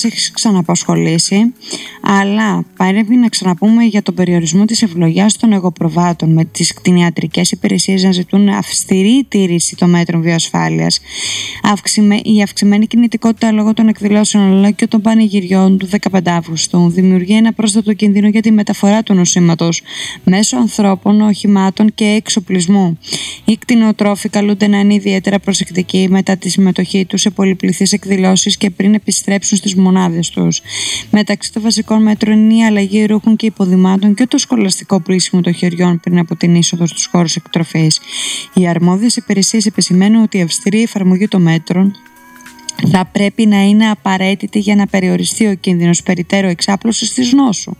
έχει ξαναπασχολήσει, αλλά πρέπει να ξαναπούμε για τον περιορισμό της ευλογιάς των εγωπροβάτων, με τις κτηνιατρικές υπηρεσίες να ζητούν αυστηρή τήρηση των μέτρων βιοασφάλειας, η αυξημένη κινητικότητα λόγω των εκδηλώσεων αλλά και των πανηγυριών του 15 Αύγουστου δημιουργεί ένα πρόσθετο κίνδυνο για τη μεταφορά του νοσήματος μέσω ανθρώπων, οχημάτων και εξοπλισμού. Οι κτηνοτρόφοι καλούνται να είναι ιδιαίτερα προσεκτικοί μετά τη συμμετοχή τους σε πολυπληθείς εκδηλώσεις και πριν επιστρέψουν στις μονάδες τους. Μεταξύ των βασικών μέτρων είναι η αλλαγή ρούχων και υποδημάτων και το σχολαστικό πλύσιμο των χεριών πριν από την είσοδο στους χώρους εκτροφής. Οι αρμόδιες υπηρεσίες επισημαίνουν ότι η αυστηρή εφαρμογή των μέτρων θα πρέπει να είναι απαραίτητη για να περιοριστεί ο κίνδυνος περιττέρω εξάπλωσης της νόσου.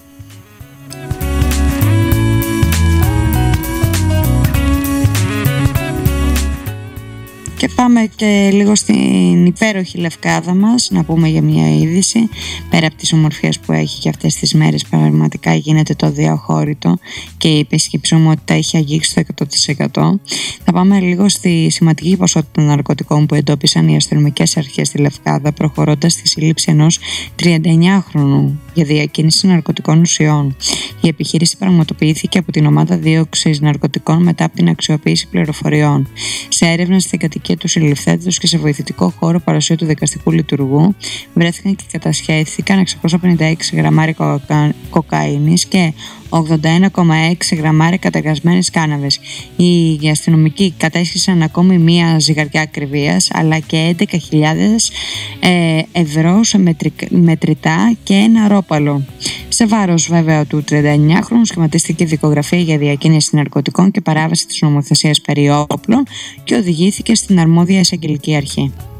Και πάμε και λίγο στην υπέροχη Λευκάδα μας να πούμε για μια είδηση. Πέρα από τις ομορφιές που έχει και αυτές τις μέρες, πραγματικά γίνεται το αδιαχώρητο και η επισκεψιμότητα έχει αγγίξει το 100%. Θα πάμε λίγο στη σημαντική ποσότητα ναρκωτικών που εντόπισαν οι αστυνομικές αρχές στη Λευκάδα, προχωρώντας στη σύλληψη ενός 39χρονου για διακίνηση ναρκωτικών ουσιών. Η επιχείρηση πραγματοποιήθηκε από την ομάδα δίωξης ναρκωτικών μετά από την αξιοποίηση πληροφοριών. Σε έρευνα στην κατοικία του συλληφθέντος και σε βοηθητικό χώρο παρουσία του δικαστικού λειτουργού βρέθηκαν και κατασχέθηκαν 656 γραμμάρια κοκαίνης και 81,6 γραμμάρια καταργασμένης κάναβης. Οι αστυνομικοί κατέσχισαν ακόμη μία ζυγαριά ακριβίας αλλά και 11.000 ευρώ σε μετρητά και ένα ρόπαλο. Σε βάρος βέβαια του 39χρονου σχηματίστηκε δικογραφία για διακίνηση ναρκωτικών και παράβαση της νομοθεσίας περί όπλων και οδηγήθηκε στην αρμόδια εισαγγελική αρχή.